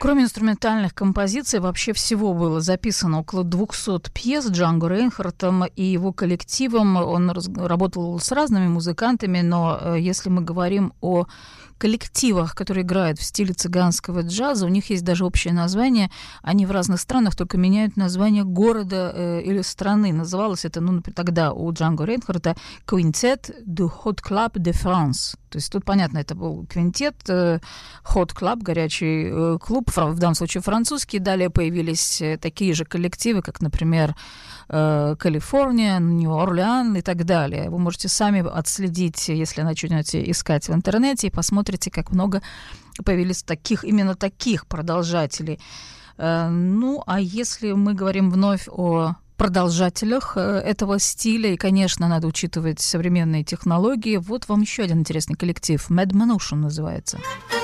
Кроме инструментальных композиций, вообще всего было записано около 200 пьес Джанго Рейнхартом и его коллективом. Он работал с разными музыкантами, но если мы говорим о коллективах, которые играют в стиле цыганского джаза, у них есть даже общее название. Они в разных странах только меняют название города или страны. Называлось это, например, тогда у Джанго Рейнхарта «Quintet du Hot Club de France». То есть тут, понятно, это был квинтет, Hot Club, горячий клуб, в данном случае французский. Далее появились такие же коллективы, как, например, Калифорния, Нью-Орлеан и так далее. Вы можете сами отследить, если начнете искать в интернете, и посмотрите, как много появились именно таких продолжателей. А если мы говорим вновь о продолжателях этого стиля, и, конечно, надо учитывать современные технологии, вот вам еще один интересный коллектив. Mad Manouchian называется.